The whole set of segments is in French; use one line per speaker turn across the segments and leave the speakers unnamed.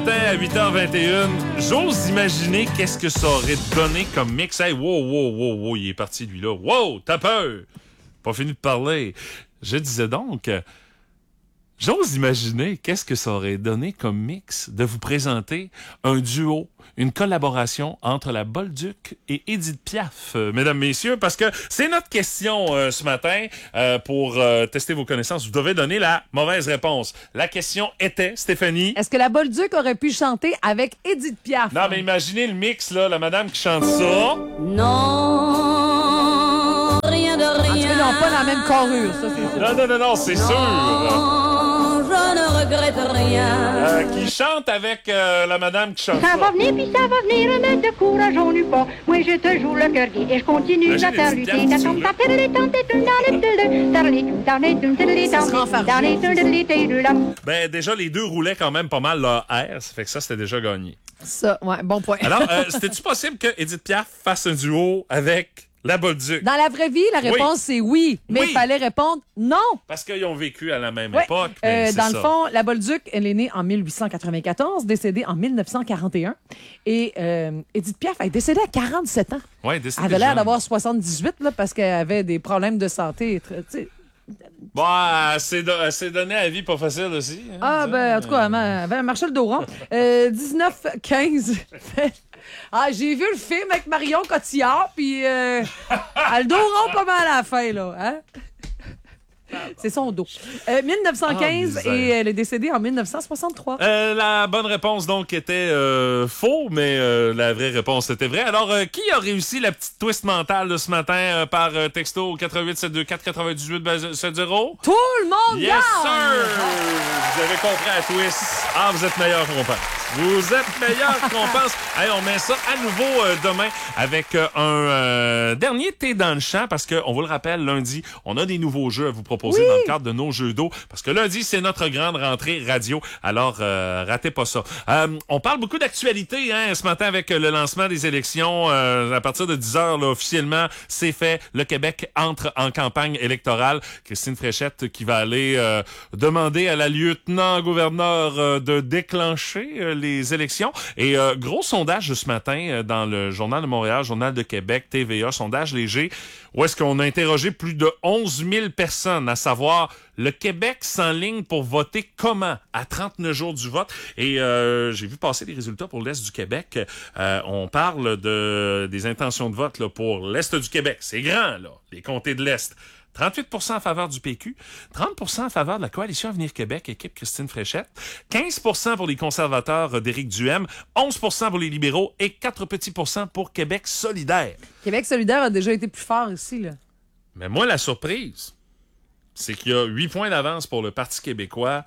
À 8h21, j'ose imaginer qu'est-ce que ça aurait donné comme mix. Hey, wow, il est parti lui là. Wow, t'as peur! Pas fini de parler. Je disais donc, j'ose imaginer qu'est-ce que ça aurait donné comme mix de vous présenter un duo, une collaboration entre la Bolduc et Édith Piaf, mesdames, messieurs, parce que c'est notre question ce matin pour tester vos connaissances. Vous devez donner la mauvaise réponse. La question était, Stéphanie...
Est-ce que la Bolduc aurait pu chanter avec Édith Piaf?
Non, mais imaginez le mix, là, la madame qui chante ça.
Non, rien de rien.
En tout cas, ils n'ont pas la même carrure, ça, c'est sûr.
Non, c'est sûr.
Non, je ne regrette rien.
Qui chante avec la madame qui chante ça.
Ça va venir, puis ça va venir, mais de courage on n'eut pas. Moi, je te joue le cœur gai et je continue à faire lutter.
Ben, déjà, les deux roulaient quand même pas mal leur air. Ça fait que ça, c'était déjà gagné.
Ça, ouais, bon point.
Alors, c'était-tu possible que Édith Piaf fasse un duo avec la Bolduc?
Dans la vraie vie, la réponse, c'est oui. Mais il fallait répondre non.
Parce qu'ils ont vécu à la même
Ouais.
époque.
Dans le fond, la Bolduc, elle est née en 1894, décédée en 1941. Et Édith Piaf est décédée à 47 ans.
Ouais,
Elle avait l'air d'avoir 78 là, parce qu'elle avait des problèmes de santé.
Bon, c'est donné à la vie pas facile aussi. Hein,
Ah, ben, en tout cas, elle avait marché le dos rond. 19-15. J'ai vu le film avec Marion Cotillard, puis elle a le dos rond pas mal à la fin, là. Hein? C'est son dos. 1915 et elle est décédée en 1963.
La bonne réponse, donc, était faux, mais la vraie réponse était vraie. Alors, qui a réussi la petite twist mentale de ce matin par texto 88-724-98-70?
Tout le monde
Yes,
gagne!
sir! Vous avez compris la twist. Ah, vous êtes meilleur qu'on pense. Vous êtes meilleur qu'on pense. Allez, on met ça à nouveau demain avec un dernier thé dans le champ parce que, on vous le rappelle, lundi, on a des nouveaux jeux à vous proposer dans le cadre de nos jeux d'eau parce que lundi, c'est notre grande rentrée radio. Alors, ratez pas ça. On parle beaucoup d'actualité ce matin avec le lancement des élections. À partir de 10h, là, officiellement, c'est fait. Le Québec entre en campagne électorale. Christine Fréchette qui va aller demander à la lieutenant-gouverneur de déclencher les élections. Et gros sondage ce matin dans le Journal de Montréal, Journal de Québec, TVA, sondage léger, où est-ce qu'on a interrogé plus de 11 000 personnes, à savoir le Québec s'enligne pour voter comment à 39 jours du vote. Et j'ai vu passer les résultats pour l'Est du Québec. On parle des intentions de vote là, pour l'Est du Québec. C'est grand, là, les comtés de l'Est. 38% en faveur du PQ, 30% en faveur de la Coalition Avenir Québec, équipe Christine Fréchette, 15% pour les conservateurs d'Éric Duhem, 11% pour les libéraux et 4 petits % pour Québec solidaire.
Québec solidaire a déjà été plus fort ici, là.
Mais moi, la surprise, c'est qu'il y a 8 points d'avance pour le Parti québécois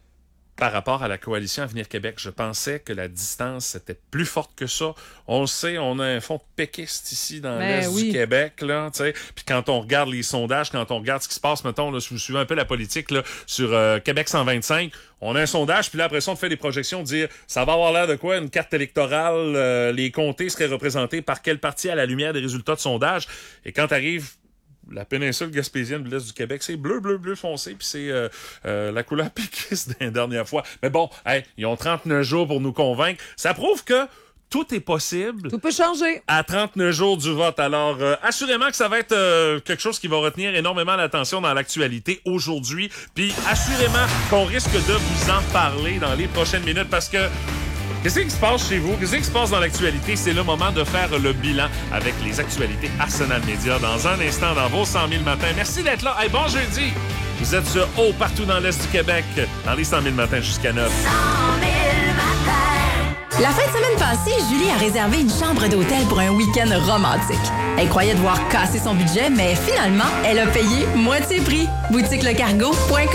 par rapport à la Coalition Avenir Québec. Je pensais que la distance était plus forte que ça. On le sait, on a un fond péquiste ici dans l'Est du Québec, là, tu sais. Puis quand on regarde les sondages, quand on regarde ce qui se passe, mettons, là, si vous suivez un peu la politique, là, sur Québec 125, on a un sondage, puis là, après ça, on fait des projections, de dire, ça va avoir l'air de quoi, une carte électorale, les comtés seraient représentés par quel parti à la lumière des résultats de sondage. Et quand arrive la péninsule gaspésienne de l'Est du Québec, c'est bleu foncé, puis c'est la couleur péquiste d'une dernière fois. Mais bon, ils ont 39 jours pour nous convaincre. Ça prouve que tout est possible.
Tout peut changer.
À 39 jours du vote. Alors, assurément que ça va être quelque chose qui va retenir énormément l'attention dans l'actualité aujourd'hui. Puis, assurément qu'on risque de vous en parler dans les prochaines minutes parce que qu'est-ce qui se passe chez vous? Qu'est-ce qui se passe dans l'actualité? C'est le moment de faire le bilan avec les actualités Arsenal Média dans un instant dans vos 100 000 matins. Merci d'être là. Hey, bon jeudi! Vous êtes sur haut partout dans l'Est du Québec, dans les 100 000 matins jusqu'à 9.
100 000 matins.
La fin de semaine passée, Julie a réservé une chambre d'hôtel pour un week-end romantique. Elle croyait devoir casser son budget, mais finalement, elle a payé moitié prix. Boutiquelecargo.com